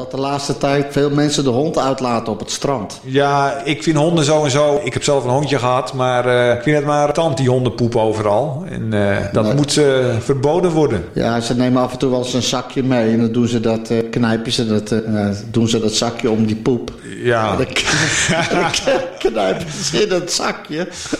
dat de laatste tijd veel mensen de hond uitlaten op het strand. Ja, ik vind honden sowieso... Ik heb zelf een hondje gehad, maar ik vind het maar irritant, die hondenpoep overal. En dat moet verboden worden. Ja, ze nemen af en toe wel eens een zakje mee en dan doen ze dat, knijpen ze dat, doen ze dat zakje om die poep. Ja. Dan knijpen ze in dat zakje.